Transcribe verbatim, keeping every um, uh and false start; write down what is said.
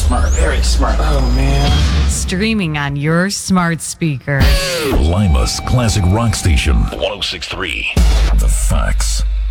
smart, very smart. Oh, man. Streaming on your smart speaker. Lima's classic rock station. one oh six point three. The Facts.